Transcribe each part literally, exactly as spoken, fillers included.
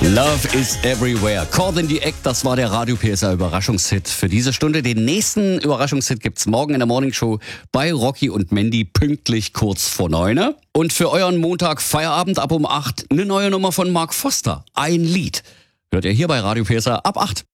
Love is everywhere. Call in the Act, das war der Radio P S R Überraschungshit für diese Stunde. Den nächsten Überraschungshit gibt's morgen in der Morning Show bei Rocky und Mandy pünktlich kurz vor neun. Und für euren Montag Feierabend ab um acht eine neue Nummer von Mark Foster. Ein Lied. Hört ihr hier bei Radio P S R ab acht.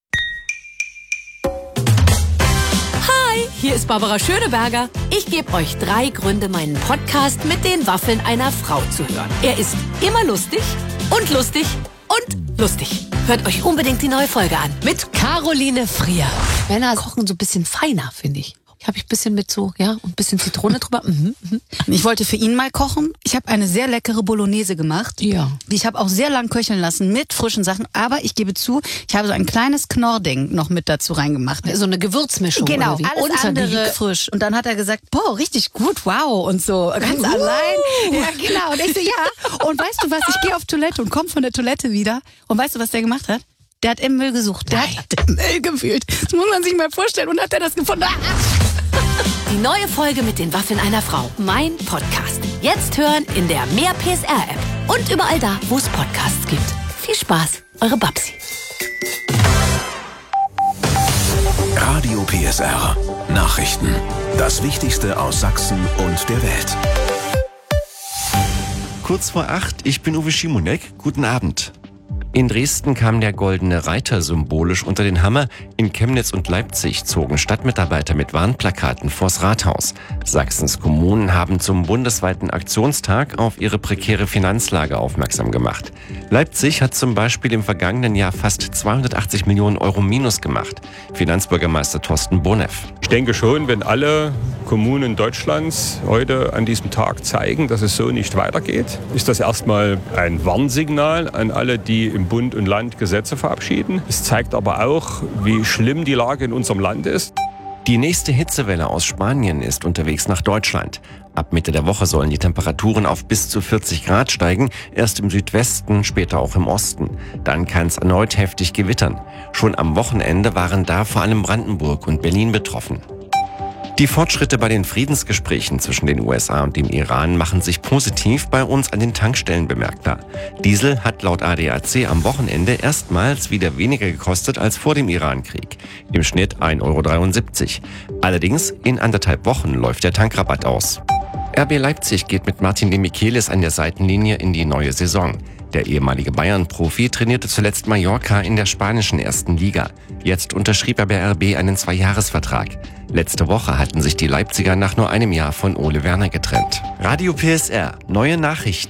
Hi, hier ist Barbara Schöneberger. Ich gebe euch drei Gründe, meinen Podcast mit den Waffeln einer Frau zu hören. Er ist immer lustig und lustig und lustig. Hört euch unbedingt die neue Folge an mit Caroline Frier. Männer kochen so ein bisschen feiner, finde ich. Ich habe ich ein bisschen mit so, ja, ein bisschen Zitrone drüber. Mhm, mhm. Ich wollte für ihn mal kochen. Ich habe eine sehr leckere Bolognese gemacht. Ja. Ich habe auch sehr lang köcheln lassen mit frischen Sachen. Aber ich gebe zu, ich habe so ein kleines Knorrding noch mit dazu reingemacht. So eine Gewürzmischung. Genau, oder wie? alles andere frisch. Und dann hat er gesagt, boah, richtig gut, wow. Und so, ganz uh. allein. Ja, genau. Und ich so, ja. Und weißt du was, ich gehe auf Toilette und komme von der Toilette wieder. Und weißt du, was der gemacht hat? Der hat im Müll gesucht. Der Nein. hat im Müll gewühlt. Das muss man sich mal vorstellen. Und hat er das gefunden? Die neue Folge mit den Waffeln einer Frau. Mein Podcast. Jetzt hören in der Mehr P S R App. Und überall da, wo es Podcasts gibt. Viel Spaß, eure Babsi. Radio P S R. Nachrichten. Das Wichtigste aus Sachsen und der Welt. Kurz vor acht, ich bin Uwe Schimonek. Guten Abend. In Dresden kam der Goldene Reiter symbolisch unter den Hammer. In Chemnitz und Leipzig zogen Stadtmitarbeiter mit Warnplakaten vors Rathaus. Sachsens Kommunen haben zum bundesweiten Aktionstag auf ihre prekäre Finanzlage aufmerksam gemacht. Leipzig hat zum Beispiel im vergangenen Jahr fast zweihundertachtzig Millionen Euro Minus gemacht. Finanzbürgermeister Thorsten Boneff. Ich denke schon, wenn alle Kommunen Deutschlands heute an diesem Tag zeigen, dass es so nicht weitergeht, ist das erstmal ein Warnsignal an alle, die im Bund und Land Gesetze verabschieden. Es zeigt aber auch, wie schlimm die Lage in unserem Land ist. Die nächste Hitzewelle aus Spanien ist unterwegs nach Deutschland. Ab Mitte der Woche sollen die Temperaturen auf bis zu vierzig Grad steigen, erst im Südwesten, später auch im Osten. Dann kann es erneut heftig gewittern. Schon am Wochenende waren da vor allem Brandenburg und Berlin betroffen. Die Fortschritte bei den Friedensgesprächen zwischen den U S A und dem Iran machen sich positiv bei uns an den Tankstellen bemerkbar. Diesel hat laut A D A C am Wochenende erstmals wieder weniger gekostet als vor dem Irankrieg. Im Schnitt ein Euro dreiundsiebzig. Allerdings in anderthalb Wochen läuft der Tankrabatt aus. R B Leipzig geht mit Martin Demichelis an der Seitenlinie in die neue Saison. Der ehemalige Bayern-Profi trainierte zuletzt Mallorca in der spanischen ersten Liga. Jetzt unterschrieb er bei R B einen Zweijahresvertrag. Letzte Woche hatten sich die Leipziger nach nur einem Jahr von Ole Werner getrennt. Radio P S R, neue Nachrichten.